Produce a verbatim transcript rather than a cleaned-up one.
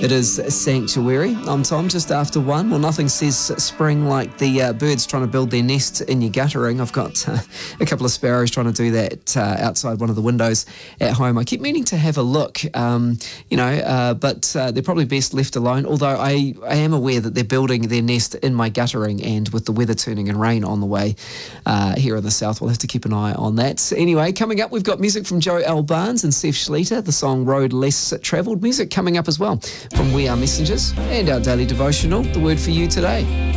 It is Sanctuary. I'm Tom, just after one. Well, nothing says spring like the uh, birds trying to build their nest in your guttering. I've got uh, a couple of sparrows trying to do that uh, outside one of the windows at home. I keep meaning to have a look, um, you know, uh, but uh, they're probably best left alone, although I, I am aware that they're building their nest in my guttering, and with the weather turning and rain on the way uh, here in the south, we'll have to keep an eye on that. Anyway, coming up, we've got music from Joe L. Barnes and Seth Schleter, the song Road Less Travelled. Music coming up as well from We Are Messengers, and our daily devotional, the word for you today.